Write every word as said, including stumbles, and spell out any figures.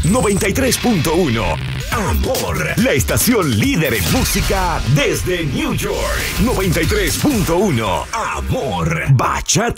noventa y tres punto uno. Amor, la estación líder en música desde New York. noventa y tres punto uno. Amor, bachata.